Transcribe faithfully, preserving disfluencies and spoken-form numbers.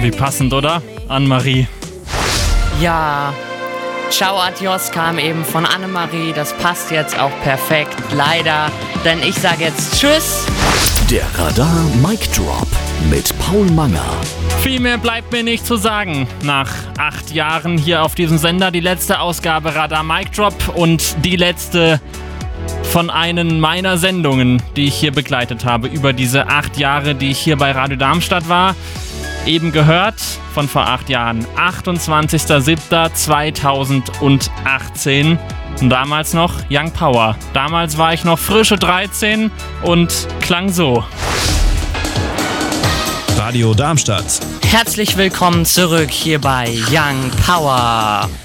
Wie passend, oder? Annemarie. Ja, Ciao Adios kam eben von Annemarie. Das passt jetzt auch perfekt, leider. Denn ich sage jetzt Tschüss. Der Radar Mic Drop mit Paul Manger. Viel mehr bleibt mir nicht zu sagen. Nach acht Jahren hier auf diesem Sender die letzte Ausgabe Radar Mic Drop und die letzte von einen meiner Sendungen, die ich hier begleitet habe über diese acht Jahre, die ich hier bei Radio Darmstadt war. Eben gehört von vor acht Jahren, achtundzwanzigster siebter zweitausendachtzehn. Und damals noch Young Power. Damals war ich noch frische dreizehn und klang so. Radio Darmstadt. Herzlich willkommen zurück hier bei Young Power.